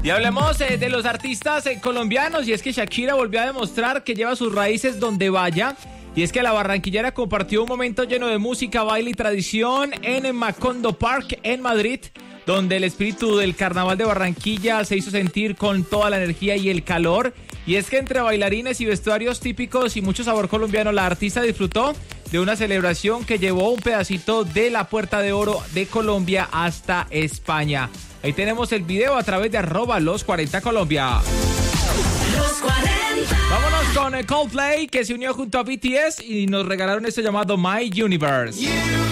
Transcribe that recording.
Y hablemos de los artistas colombianos, y es que Shakira volvió a demostrar que lleva sus raíces donde vaya. Y es que la barranquillera compartió un momento lleno de música, baile y tradición en Macondo Park, en Madrid, donde el espíritu del carnaval de Barranquilla se hizo sentir con toda la energía y el calor. Y es que entre bailarines y vestuarios típicos y mucho sabor colombiano, la artista disfrutó de una celebración que llevó un pedacito de la Puerta de Oro de Colombia hasta España. Ahí tenemos el video a través de @los40colombia. Los 40. Vámonos con Coldplay, que se unió junto a BTS y nos regalaron esto llamado My Universe.